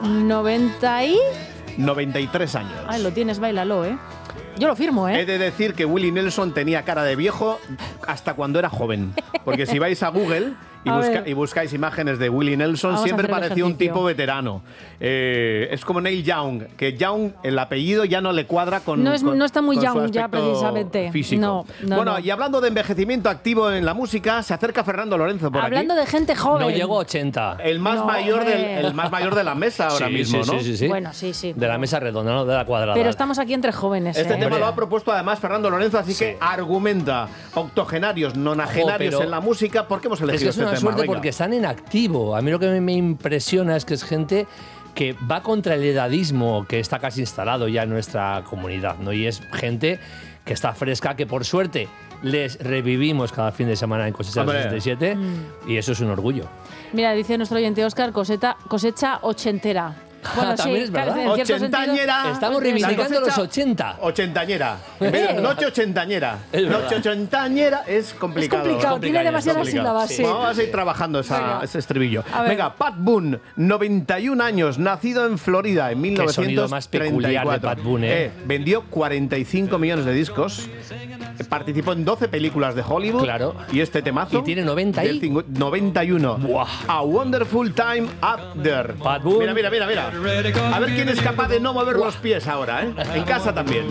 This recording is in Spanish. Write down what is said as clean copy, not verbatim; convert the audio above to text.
93 años. Ay, lo tienes, báilalo, ¿eh? Yo lo firmo, ¿eh? He de decir que Willie Nelson tenía cara de viejo hasta cuando era joven. Porque si vais a Google y buscáis imágenes de Willie Nelson, siempre parecía un tipo veterano. Es como Neil Young, que Young, el apellido ya no le cuadra con no está muy con su Young ya aspecto precisamente. Físico. No. Y hablando de envejecimiento activo en la música, se acerca Fernando Lorenzo por hablando aquí. de gente joven. No llego a 80. El más mayor de la mesa ahora mismo, ¿no? Sí. Bueno, sí. De la mesa redonda, no de la cuadrada. Pero estamos aquí entre jóvenes. Este tema lo ha propuesto además Fernando Lorenzo, así que argumenta octogenarios, nonagenarios en la música. ¿Por qué hemos elegido este tema? Es una suerte porque están en activo. A mí lo que me impresiona es que es gente que va contra el edadismo que está casi instalado ya en nuestra comunidad, ¿no? Y es gente que está fresca, que por suerte les revivimos cada fin de semana en Cosecha 67 y eso es un orgullo. Mira, dice nuestro oyente Óscar, cosecha ochentera. Bueno, también es verdad. Ochentañera. Estamos reivindicando los 80. Ochentañera. Noche ochentañera. Noche ochentañera es complicado. Es complicado, tiene demasiadas sílabas. Sí. Vamos a ir trabajando ese estribillo. Venga, Pat Boone, 91 años, nacido en Florida en 1934. Qué sonido más peculiar de Pat Boone, vendió 45 millones de discos. Participó en 12 películas de Hollywood. Claro. Y este temazo. Y tiene 91. Buah. A Wonderful Time Up There. Pat Boone. Mira. A ver quién es capaz de no mover los pies ahora, ¿eh? En casa también.